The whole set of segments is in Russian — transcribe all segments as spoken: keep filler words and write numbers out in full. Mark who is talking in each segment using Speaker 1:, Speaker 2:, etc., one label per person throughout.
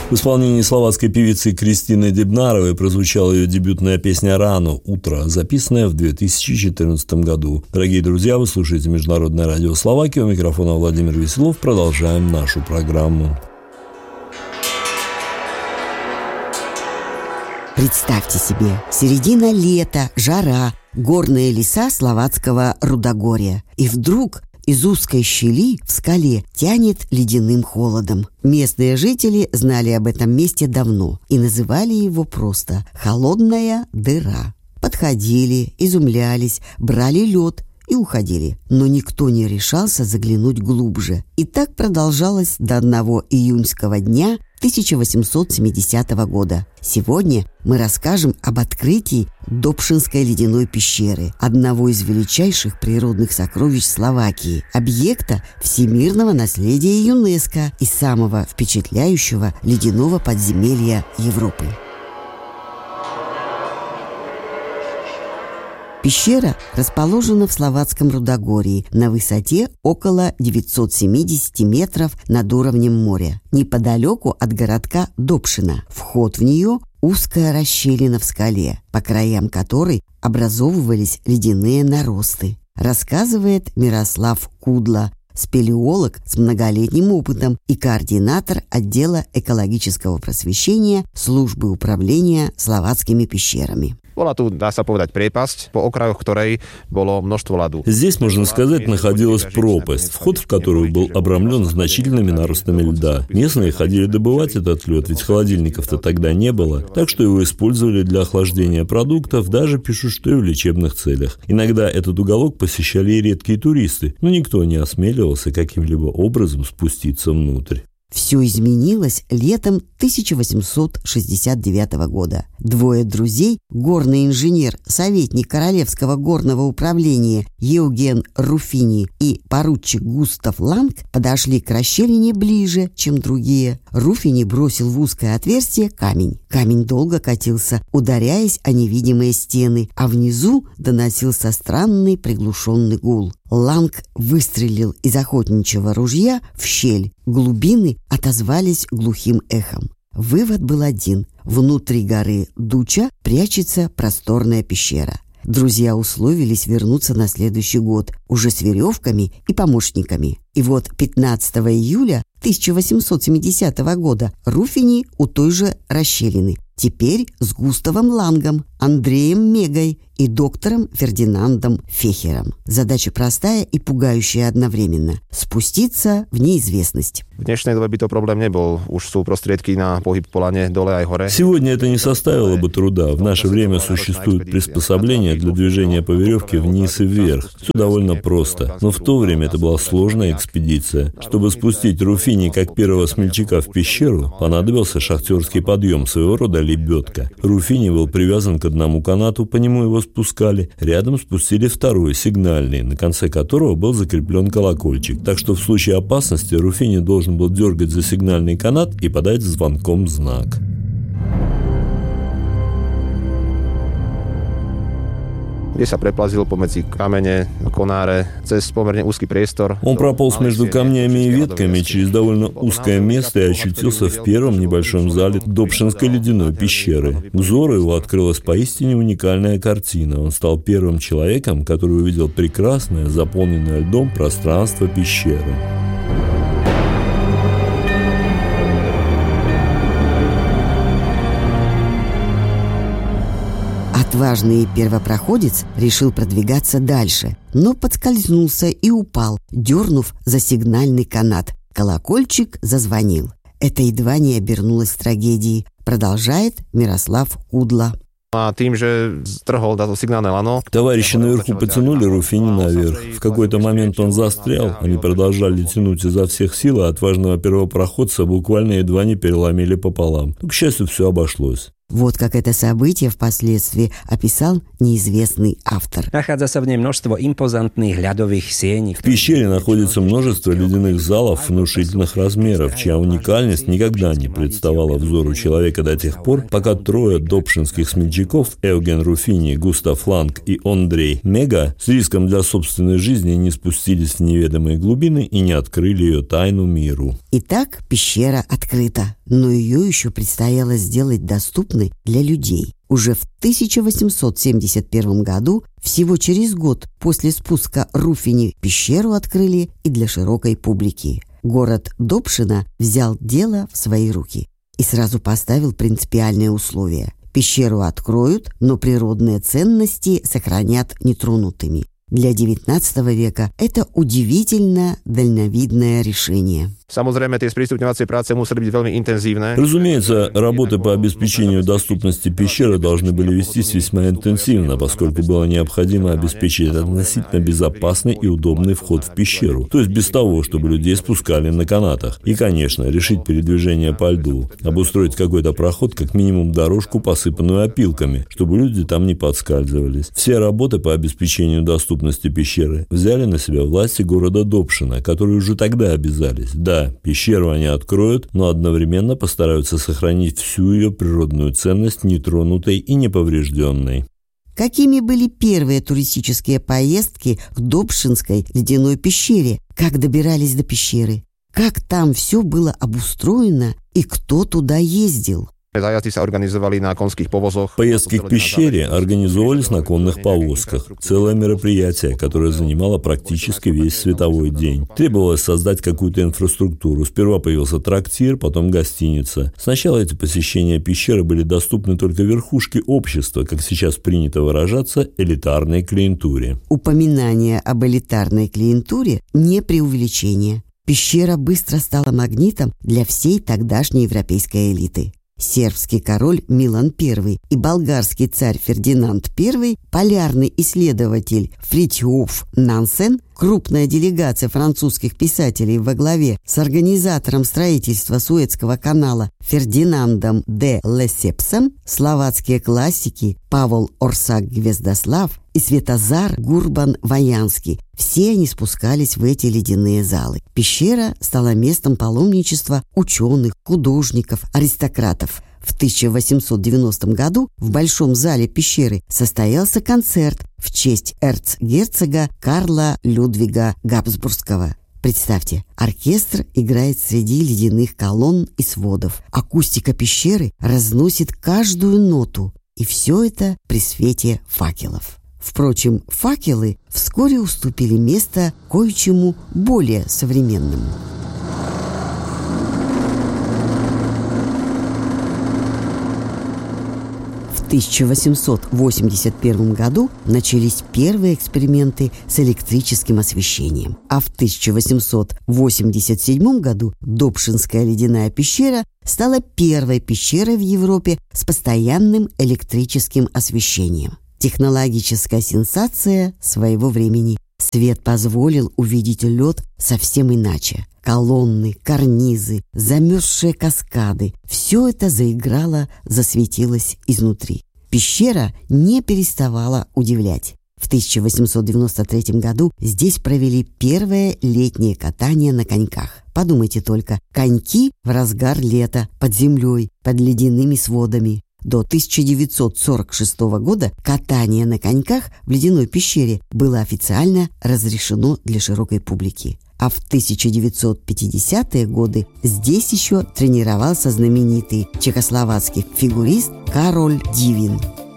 Speaker 1: В исполнении словацкой певицы Кристины Дебнаровой прозвучала ее дебютная песня «Рано. Утро», записанная в две тысячи четырнадцатом году. Дорогие друзья, вы слушаете Международное радио Словакии. У микрофона Владимир Веселов. Продолжаем нашу программу.
Speaker 2: Представьте себе, середина лета, жара, горные леса словацкого Рудогорья. И вдруг из узкой щели в скале тянет ледяным холодом. Местные жители знали об этом месте давно и называли его просто «холодная дыра». Подходили, изумлялись, брали лед и уходили. Но никто не решался заглянуть глубже. И так продолжалось до одного июньского дня тысяча восемьсот семидесятого года. Сегодня мы расскажем об открытии Добшинской ледяной пещеры, одного из величайших природных сокровищ Словакии, объекта всемирного наследия ЮНЕСКО и самого впечатляющего ледяного подземелья Европы. Пещера расположена в словацком Рудогорье на высоте около девятьсот семьдесят метров над уровнем моря, неподалеку от городка Добшина. Вход в нее – узкая расщелина в скале, по краям которой образовывались ледяные наросты. Рассказывает Мирослав Кудла, спелеолог с многолетним опытом и координатор отдела экологического просвещения службы управления словацкими пещерами.
Speaker 3: Bola tu, dá sa povedať, priepasť, po okrajoch ktorej bolo množstvo ľadu.
Speaker 1: Здесь, можно сказать, находилась пропасть, вход в которую был обрамлен значительными наростами льда. Местные ходили добывать этот лед, ведь холодильников-то тогда не было, так что его использовали для охлаждения продуктов, даже пишут, что и в лечебных целях. Иногда этот уголок посещали и редкие туристы, но никто не осмеливался каким-либо образом спуститься внутрь.
Speaker 2: Все изменилось летом тысяча восемьсот шестьдесят девятого года. Двое друзей, горный инженер, советник Королевского горного управления Евген Руфини и поручик Густав Ланг, подошли к расщелине ближе, чем другие. Руфини бросил в узкое отверстие камень. Камень долго катился, ударяясь о невидимые стены, а внизу доносился странный приглушенный гул. Ланг выстрелил из охотничьего ружья в щель. Глубины отозвались глухим эхом. Вывод был один. Внутри горы Дуча прячется просторная пещера. Друзья условились вернуться на следующий год, уже с веревками и помощниками. И вот пятнадцатого июля тысяча восемьсот семидесятого года Руфини у той же расщелины. Теперь с Густавом Лангом, Андреем Мегой и доктором Фердинандом Фехером. Задача простая и пугающая одновременно – спуститься в неизвестность.
Speaker 3: V dnešnej dobe by to problém nebol. Už sú prostriedky na pohyb po lane dole aj hore.
Speaker 1: Сегодня это не составило бы труда. В наше время существуют приспособления для движения по веревке вниз и вверх. Все довольно просто. Но в то время это была сложная экспедиция. Чтобы спустить Руфини как первого смельчака в пещеру, понадобился шахтерский подъем, своего рода лебедка. Руфини был привязан к одному канату, по нему его спускали. Рядом спустили второй, сигнальный, на конце которого был закреплен колокольчик. Так что в случае опасности Руфини должен был дергать за сигнальный канат и подать звонком знак.
Speaker 3: Kde sa preplazil pomedzi kamene, konáre, cez pomerne úzky priestor.
Speaker 1: Он прополз между камнями и ветками через довольно узкое место и очутился в первом небольшом зале Добшинской ледяной пещеры. Взору его открылась поистине уникальная картина. Он стал первым человеком, который увидел прекрасное, заполненное льдом пространство пещеры.
Speaker 2: Отважный первопроходец решил продвигаться дальше, но подскользнулся и упал, дернув за сигнальный канат. Колокольчик зазвонил. Это едва не обернулось трагедией, продолжает Мирослав Кудла.
Speaker 3: А тем же строгал дату сигнальное лано.
Speaker 1: Товарищи наверху потянули Руфини наверх. В какой-то момент он застрял. Они продолжали тянуть изо всех сил, а отважного первопроходца буквально едва не переломили пополам. Но, к счастью, все обошлось.
Speaker 2: Вот как это событие впоследствии описал неизвестный автор.
Speaker 4: Nachádza sa v nej množstvo impozantných ľadových siení.
Speaker 1: В пещере находится множество ледяных залов внушительных размеров, чья уникальность никогда не представала взору человека до тех пор, пока трое добшинских смельчаков Эуген Руфини, Густав Ланг и Ондрей Мега с риском для собственной жизни не спустились в неведомые глубины и не открыли ее тайну миру.
Speaker 2: Итак, пещера открыта, но ее еще предстояло сделать доступной для людей. Уже в тысяча восемьсот семьдесят первом году, всего через год после спуска Руфини, пещеру открыли и для широкой публики. Город Добшина взял дело в свои руки и сразу поставил принципиальные условия. Пещеру откроют, но природные ценности сохранят нетронутыми. Для девятнадцатого века это удивительно дальновидное решение.
Speaker 3: Samozrejme, tie sprístupňovacie práce museli byť veľmi intenzívne.
Speaker 1: Разумеется, работы по обеспечению доступности пещеры должны были вестись весьма интенсивно, поскольку было необходимо обеспечить относительно безопасный и удобный вход в пещеру, то есть без того, чтобы людей спускали на канатах. И, конечно, решить передвижение по льду, обустроить какой-то проход, как минимум дорожку, посыпанную опилками, чтобы люди там не подскальзывались. Все работы по обеспечению доступности пещеры взяли на себя власти города Добшина, которые уже тогда обязались. Да, пещеру они откроют, но одновременно постараются сохранить всю ее природную ценность нетронутой и неповрежденной.
Speaker 2: Какими были первые туристические поездки к Добшинской ледяной пещере? Как добирались до пещеры? Как там все было обустроено и кто туда ездил?
Speaker 3: Zájazdy sa organizovali na konských povozoch.
Speaker 1: Поездки к пещере организовывались на конных повозках. Целое мероприятие, которое занимало практически весь световой день. Требовалось создать какую-то инфраструктуру. Сперва появился трактир, потом гостиница. Сначала эти посещения пещеры были доступны только верхушке общества, как сейчас принято выражаться, элитарной клиентуре.
Speaker 2: Упоминание об элитарной клиентуре не преувеличение. Пещера быстро стала магнитом для всей тогдашней европейской элиты. Сербский король Милан Первый и болгарский царь Фердинанд Первый, полярный исследователь Фритьоф Нансен, крупная делегация французских писателей во главе с организатором строительства Суэцкого канала Фердинандом де Лесепсом, словацкие классики Павел Орсак-Гвездослав и Светозар Гурбан-Ваянский. Все они спускались в эти ледяные залы. Пещера стала местом паломничества ученых, художников, аристократов. В тысяча восемьсот девяностом году в Большом зале пещеры состоялся концерт в честь эрцгерцога Карла Людвига Габсбургского. Представьте, оркестр играет среди ледяных колонн и сводов. Акустика пещеры разносит каждую ноту. И все это при свете факелов. Впрочем, факелы вскоре уступили место кое-чему более современному. В тысяча восемьсот восемьдесят первом году начались первые эксперименты с электрическим освещением, а в тысяча восемьсот восемьдесят седьмом году Добшинская ледяная пещера стала первой пещерой в Европе с постоянным электрическим освещением. Технологическая сенсация своего времени. Свет позволил увидеть лед совсем иначе. Колонны, карнизы, замерзшие каскады – все это заиграло, засветилось изнутри. Пещера не переставала удивлять. В тысяча восемьсот девяносто третьем году здесь провели первое летнее катание на коньках. Подумайте только, коньки в разгар лета, под землей, под ледяными сводами. До тысяча девятьсот сорок шестого года катание на коньках в ледяной пещере было официально разрешено для широкой публики. А в тысяча девятьсот пятидесятые годы здесь еще тренировался знаменитый чехословацкий фигурист Кароль Дивин.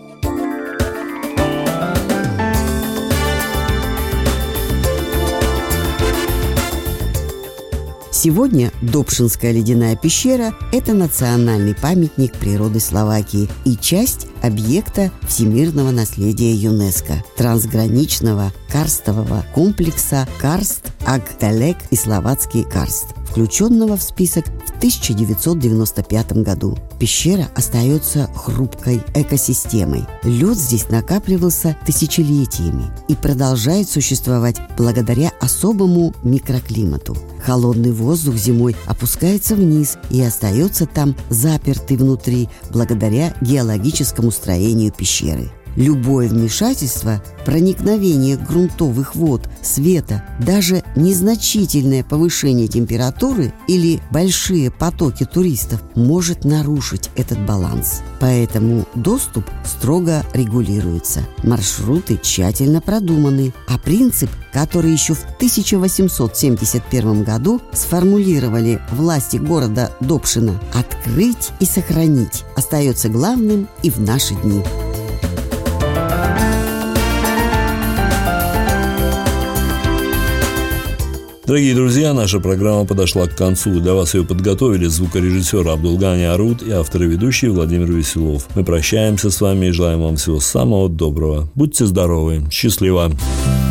Speaker 2: Сегодня Добшинская ледяная пещера – это национальный памятник природы Словакии и часть объекта всемирного наследия ЮНЕСКО – трансграничного карстового комплекса Карст-Агтелек и Словацкий карст, включенного в список в тысяча девятьсот девяносто пятом году. Пещера остается хрупкой экосистемой. Лед здесь накапливался тысячелетиями и продолжает существовать благодаря особому микроклимату. Холодный воздух зимой опускается вниз и остается там запертый внутри благодаря геологическому строению пещеры. Любое вмешательство, проникновение грунтовых вод, света, даже незначительное повышение температуры или большие потоки туристов может нарушить этот баланс. Поэтому доступ строго регулируется. Маршруты тщательно продуманы, а принцип, который еще в тысяча восемьсот семьдесят первом году сформулировали власти города Добшина «открыть и сохранить», остается главным и в наши дни.
Speaker 1: Дорогие друзья, наша программа подошла к концу. Для вас ее подготовили звукорежиссер Абдулгани Арут и автор и ведущий Владимир Веселов. Мы прощаемся с вами и желаем вам всего самого доброго. Будьте здоровы. Счастливо.